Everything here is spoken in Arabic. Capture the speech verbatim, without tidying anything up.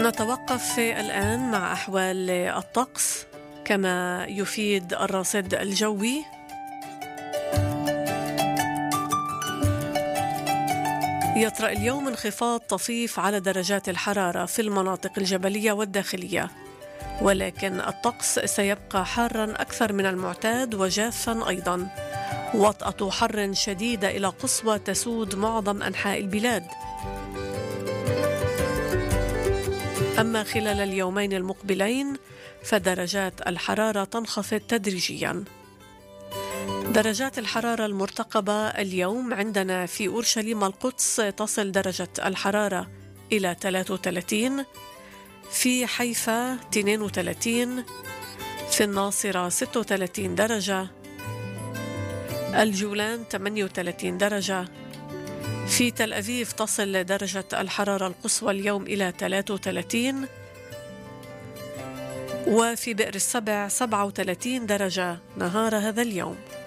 نتوقف الآن مع أحوال الطقس كما يفيد الراصد الجوي. يطرأ اليوم انخفاض طفيف على درجات الحرارة في المناطق الجبلية والداخلية، ولكن الطقس سيبقى حارا أكثر من المعتاد وجافا أيضا. وطأة حر شديدة إلى قصوى تسود معظم أنحاء البلاد. أما خلال اليومين المقبلين فدرجات الحرارة تنخفض تدريجيا. درجات الحرارة المرتقبة اليوم عندنا في أورشليم القدس تصل درجة الحرارة إلى ثلاثة وثلاثين، في حيفا اثنين وثلاثين، في الناصرة ستة وثلاثين درجة، الجولان ثمانية وثلاثين درجة، في تل أبيب تصل درجة الحرارة القصوى اليوم إلى ثلاثة وثلاثين، وفي بئر السبع سبعة وثلاثين درجة نهار هذا اليوم.